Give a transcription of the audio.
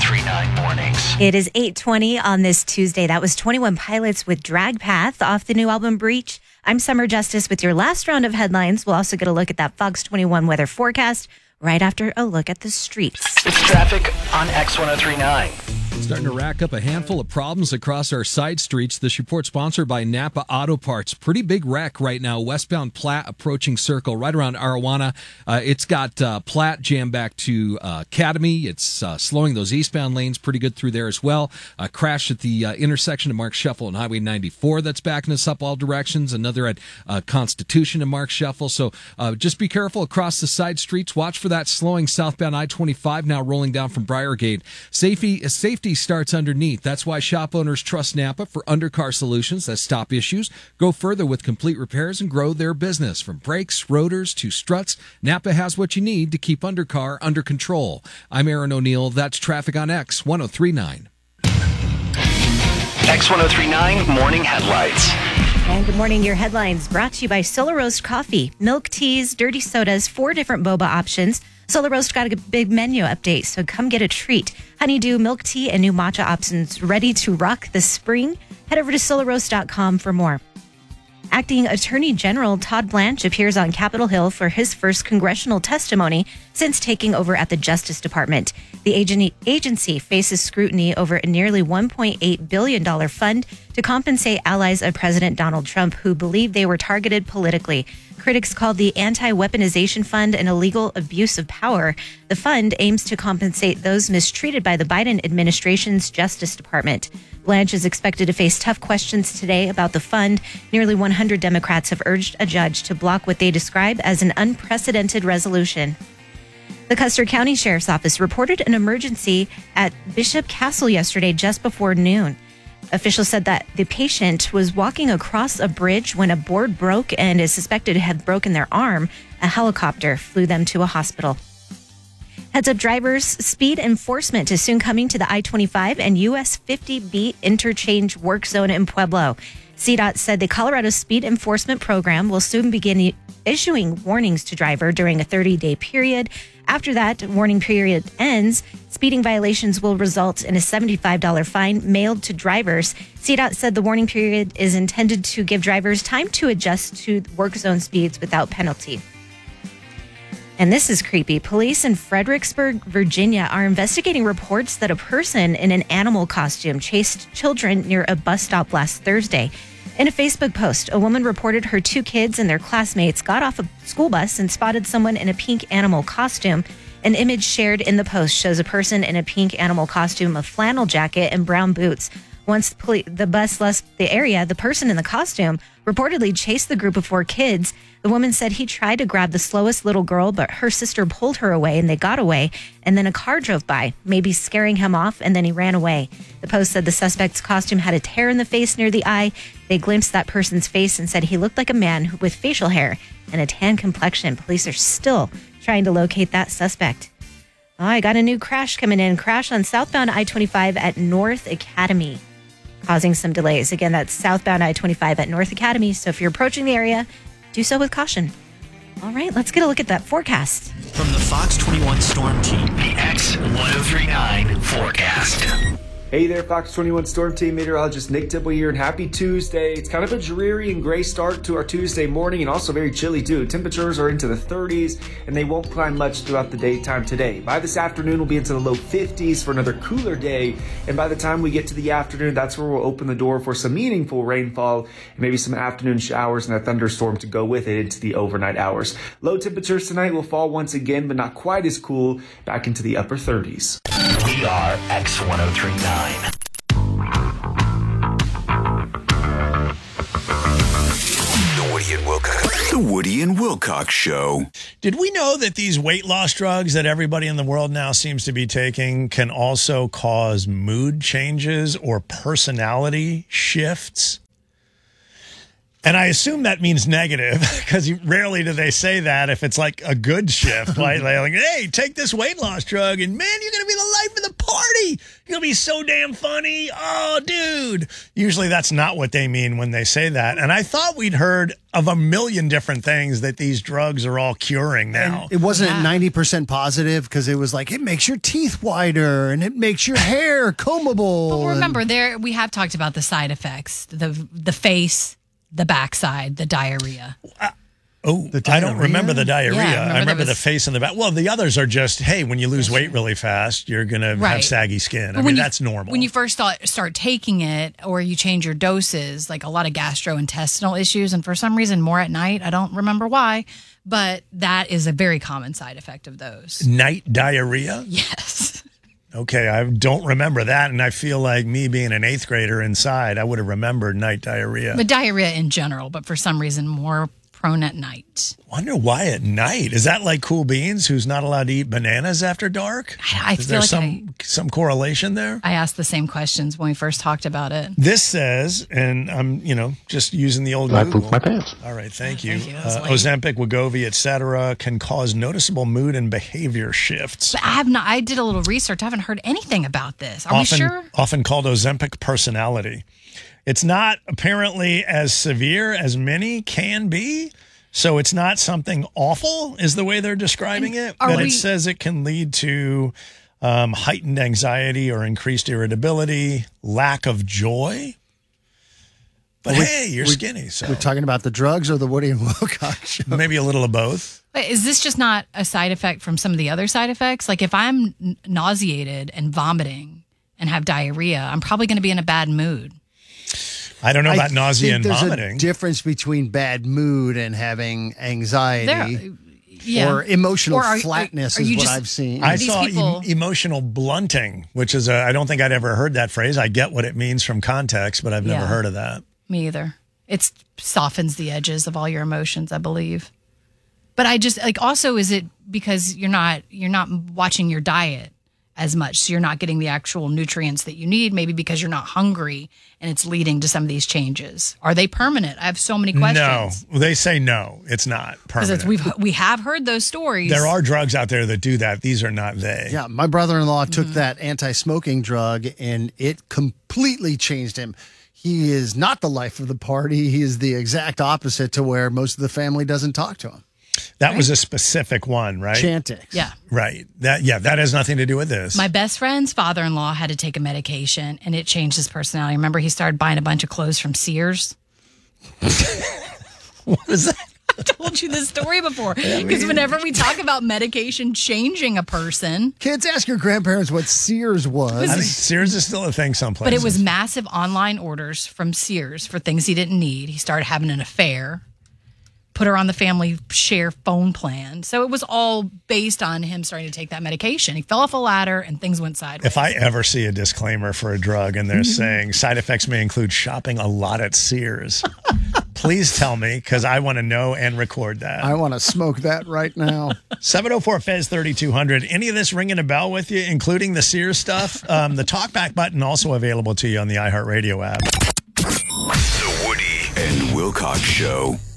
1039 Mornings. It is 8:20 on this Tuesday. That was 21 Pilots with Drag Path off the new album Breach. I'm Summer Justice with your last round of headlines. We'll also get a look at that Fox 21 weather forecast right after a look at the streets. It's traffic on X1039. Starting to rack up a handful of problems across our side streets. This report sponsored by Napa Auto Parts. Pretty big wreck right now. Westbound Platte approaching Circle right around Arawana. It's got Platte jammed back to Academy. It's slowing those eastbound lanes pretty good through there as well. Crash at the intersection of Mark Shuffle and Highway 94 that's backing us up all directions. Another at Constitution and Mark Shuffle. So just be careful across the side streets. Watch for that slowing southbound I-25 now rolling down from Briargate. Safety starts underneath. That's why shop owners trust Napa for undercar solutions that stop issues, go further with complete repairs, and grow their business. From brakes, rotors, to struts, Napa has what you need to keep undercar under control. I'm Aaron O'Neill. That's traffic on X1039. X1039 Morning Headlights. And good morning. Your headlines brought to you by Solar Roast Coffee. Milk teas, dirty sodas, 4 different boba options. Solar Roast got a big menu update, so come get a treat. Honeydew milk tea and new matcha options ready to rock this spring. Head over to solarroast.com for more. Acting Attorney General Todd Blanche appears on Capitol Hill for his first congressional testimony since taking over at the Justice Department. The agency faces scrutiny over a nearly $1.8 billion fund to compensate allies of President Donald Trump who believe they were targeted politically. Critics called the Anti-Weaponization Fund an illegal abuse of power. The fund aims to compensate those mistreated by the Biden administration's Justice Department. Blanche is expected to face tough questions today about the fund. Nearly 100 Democrats have urged a judge to block what they describe as an unprecedented resolution. The Custer County Sheriff's Office reported an emergency at Bishop Castle yesterday just before noon. Officials said that the patient was walking across a bridge when a board broke and is suspected to have broken their arm. A helicopter flew them to a hospital. Heads up drivers, speed enforcement is soon coming to the I-25 and US 50B interchange work zone in Pueblo. CDOT said the Colorado Speed Enforcement Program will soon begin issuing warnings to driver during a 30-day period. After that warning period ends, speeding violations will result in a $75 fine mailed to drivers. CDOT said the warning period is intended to give drivers time to adjust to work zone speeds without penalty. And this is creepy. Police in Fredericksburg, Virginia are investigating reports that a person in an animal costume chased children near a bus stop last Thursday. In a Facebook post, a woman reported her 2 kids and their classmates got off a school bus and spotted someone in a pink animal costume. An image shared in the post shows a person in a pink animal costume, a flannel jacket, and brown boots. Once the bus left the area, the person in the costume reportedly chased the group of 4 kids. The woman said he tried to grab the slowest little girl, but her sister pulled her away and they got away. And then a car drove by, maybe scaring him off, and then he ran away. The post said the suspect's costume had a tear in the face near the eye. They glimpsed that person's face and said he looked like a man with facial hair and a tan complexion. Police are still trying to locate that suspect. Oh, I got a new crash coming in. Crash on southbound I-25 at North Academy, causing some delays. Again, that's southbound I-25 at North Academy. So if you're approaching the area, do so with caution. All right, let's get a look at that forecast. From the Fox 21 Storm Team, the X1039 forecast. Hey there, Fox 21 Storm Team meteorologist Nick Tibble here, and happy Tuesday. It's kind of a dreary and gray start to our Tuesday morning, and also very chilly too. Temperatures are into the 30s, and they won't climb much throughout the daytime today. By this afternoon, we'll be into the low 50s for another cooler day, and by the time we get to the afternoon, that's where we'll open the door for some meaningful rainfall, and maybe some afternoon showers and a thunderstorm to go with it into the overnight hours. Low temperatures tonight will fall once again, but not quite as cool, back into the upper 30s. We are X1039. The Woody and Wilcox Show. Did we know that these weight loss drugs that everybody in the world now seems to be taking can also cause mood changes or personality shifts? And I assume that means negative, because rarely do they say that if it's like a good shift. Like, hey, take this weight loss drug and man, you're going to be the life of the party. You're going to be so damn funny. Oh, dude. Usually that's not what they mean when they say that. And I thought we'd heard of a million different things that these drugs are all curing now. And it wasn't 90% positive because it was like, it makes your teeth whiter and it makes your hair combable. But remember, we have talked about the side effects, the face, the backside, the diarrhea. I don't remember the diarrhea. Yeah, I remember the face and the back. Well, the others are just, hey, when you lose weight really fast, you're going to have saggy skin. I mean, that's normal. When you first start taking it or you change your doses, like a lot of gastrointestinal issues, and for some reason more at night. I don't remember why, but that is a very common side effect of those. Night diarrhea? Yes. Okay, I don't remember that, and I feel like me being an 8th grader inside, I would have remembered night diarrhea. But diarrhea in general, but for some reason more prone at night. Wonder why at night? Is that like Cool Beans, who's not allowed to eat bananas after dark? Is there some correlation there? I asked the same questions when we first talked about it. This says, and I'm just using the old Google. I pooped my pants. All right, thank you. Ozempic, Wegovy, etc., can cause noticeable mood and behavior shifts. But I did a little research. I haven't heard anything about this. Are we sure? Often called Ozempic personality. It's not apparently as severe as many can be, so it's not something awful, is the way they're describing it. But it says it can lead to heightened anxiety or increased irritability, lack of joy. But hey, you're skinny. So we're talking about the drugs or the Woody and Wilcox show? Maybe a little of both. Wait, is this just not a side effect from some of the other side effects? Like if I'm nauseated and vomiting and have diarrhea, I'm probably going to be in a bad mood. I don't know about nausea and vomiting. There's a difference between bad mood and having anxiety or emotional flatness is what I've seen. I saw emotional blunting, which is I don't think I'd ever heard that phrase. I get what it means from context, but I've never heard of that. Me either. It softens the edges of all your emotions, I believe. But I just also, is it because you're not watching your diet as much, so you're not getting the actual nutrients that you need, maybe because you're not hungry and it's leading to some of these changes? Are they permanent? I have so many questions. No, they say no, it's not permanent. Because we have heard those stories. There are drugs out there that do that. These are not they. Yeah, my brother-in-law took that anti-smoking drug and it completely changed him. He is not the life of the party. He is the exact opposite to where most of the family doesn't talk to him. That was a specific one, right? Chantix. Yeah. Right. That has nothing to do with this. My best friend's father-in-law had to take a medication, and it changed his personality. Remember, he started buying a bunch of clothes from Sears? What was that? I told you this story before. Because whenever we talk about medication changing a person... Kids, ask your grandparents what Sears was. I think Sears is still a thing someplace. But it was massive online orders from Sears for things he didn't need. He started having an affair. Put her on the family share phone plan. So it was all based on him starting to take that medication. He fell off a ladder and things went sideways. If I ever see a disclaimer for a drug and they're saying side effects may include shopping a lot at Sears, please tell me, because I want to know and record that. I want to smoke that right now. 704-FEZ-3200. Any of this ringing a bell with you, including the Sears stuff? The talkback button also available to you on the iHeartRadio app. The Woody and Wilcox Show.